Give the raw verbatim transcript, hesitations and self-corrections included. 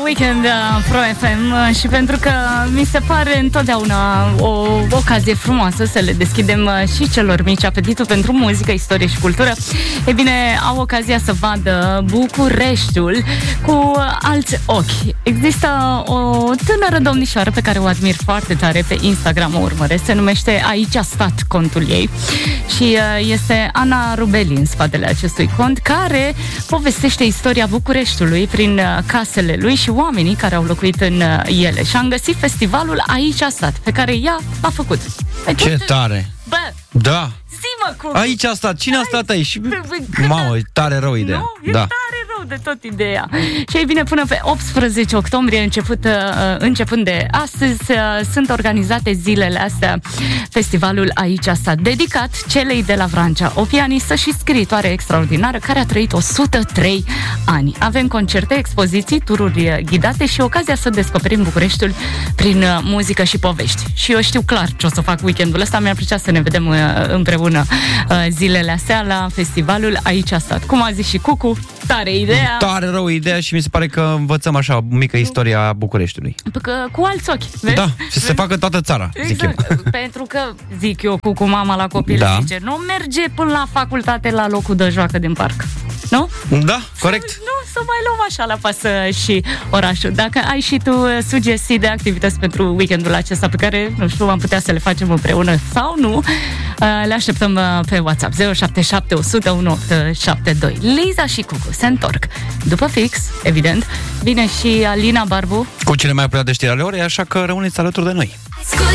Weekend uh, Pro F M și pentru că mi se pare întotdeauna o ocazie frumoasă să le deschidem uh, și celor mici apetitul pentru muzică, istorie și cultură, e bine, au ocazia să vadă Bucureștiul cu alți ochi. Există o tânără domnișoară pe care o admir foarte tare, pe Instagram o urmăresc, se numește Aici a stat contul ei și uh, este Ana Rubeli în spatele acestui cont, care povestește istoria Bucureștiului prin uh, casele lui și oamenii care au locuit în uh, ele. Și am găsit festivalul Aici a stat, pe care ea l-a făcut. Pe Ce toate... tare! Bă! Da! Zi-mă cum! Aici a stat, cine a stat aici? Și... Mamă, e tare rău ideea. Nu, e da. tare rău de tot ideea. Și ei bine, până pe optsprezece octombrie, început, uh, începând de astăzi, uh, sunt organizate zilele astea, festivalul Aici a stat, dedicat celei de la Vrancea, o pianistă și scriitoare extraordinară care a trăit o sută trei ani. Avem concerte, expoziții, tururi ghidate și ocazia să descoperim Bucureștiul prin uh, muzică și povești. Și eu știu clar ce o să fac weekendul ăsta, mi-ar plăcea să ne vedem uh, împreună uh, zilele astea la festivalul Aici a stat. Cum a zis și Cucu, tare ideea. Tare rău ideea și mi se pare că învățăm așa mică istoria Bucureștiului. Că, cu alți ochi, vezi? Da, și se facă toată țara, zic exact. eu. Pentru că, zic eu, cu, cu mama la copil, da. zice, nu merge până la facultate la locul de joacă din parc. Nu? Da, corect. Să, nu, să mai luăm așa la pasă și orașul. Dacă ai și tu sugestii de activități pentru weekendul acesta pe care, nu știu, am putea să le facem împreună sau nu, le așteptăm pe WhatsApp zero șapte șapte unu zero unu unu opt șapte doi. Liza și Cucu se întorc după fix, evident. Vine și Alina Barbu cu cele mai apropiate știri ale orei, așa că rămâneți alături de noi.